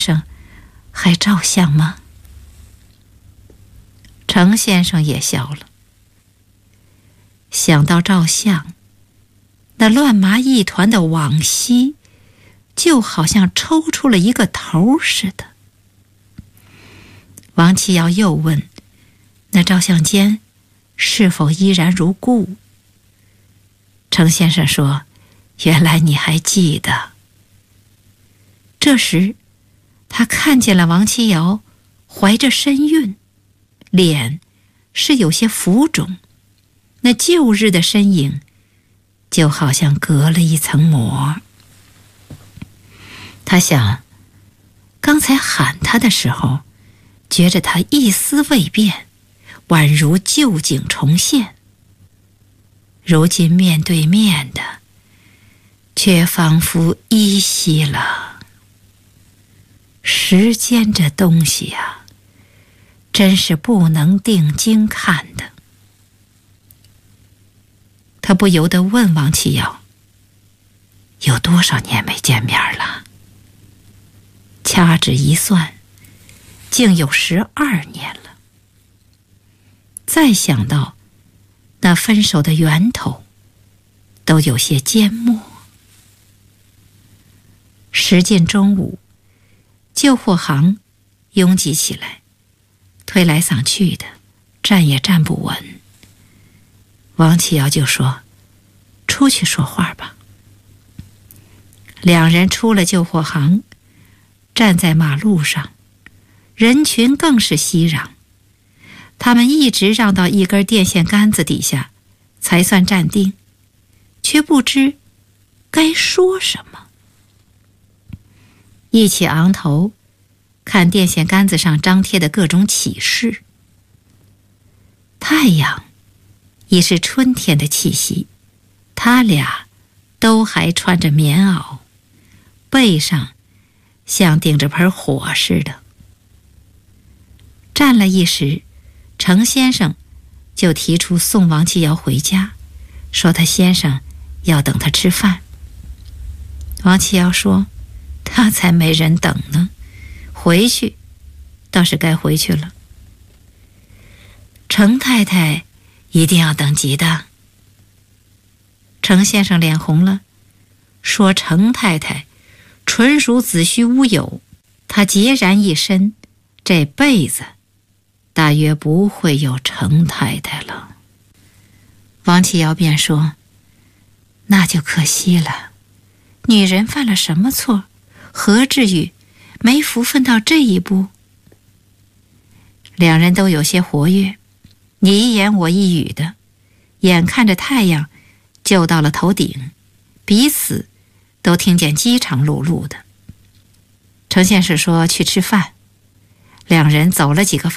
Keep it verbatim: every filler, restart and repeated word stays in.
生还照相吗？程先生也笑了。想到照相，那乱麻一团的往昔就好像抽出了一个头似的。王七瑶又问，那照相间是否依然如故？程先生说，原来你还记得。这时他看见了王七瑶怀着身孕，脸是有些浮肿，那旧日的身影就好像隔了一层膜。他想，刚才喊他的时候觉着他一丝未变，宛如旧景重现，如今面对面的却仿佛依稀了。时间这东西呀，真是不能定睛看的。他不由得问王七瑶，有多少年没见面了？掐指一算，竟有十二年了。再想到那分手的源头，都有些缄默。时近中午，旧货行拥挤起来，推来搡去的，站也站不稳。王七瑶就说，出去说话吧。两人出了旧货行，站在马路上，人群更是熙攘。他们一直让到一根电线杆子底下，才算站定，却不知该说什么。一起昂头看电线杆子上张贴的各种启事。太阳已是春天的气息，他俩都还穿着棉袄，背上像顶着盆火似的。站了一时，程先生就提出送王七瑶回家，说他先生要等他吃饭。王七瑶说，他才没人等呢，回去倒是该回去了。程太太一定要等急的。程先生脸红了，说程太太纯属子虚乌有，他孑然一身，这辈子大约不会有程太太了。王七瑶便说，那就可惜了，女人犯了什么错，何至于没福分到这一步？两人都有些活跃，你一言我一语的，眼看着太阳就到了头顶，彼此都听见饥肠辘辘的。程先生说去吃饭，两人走了几个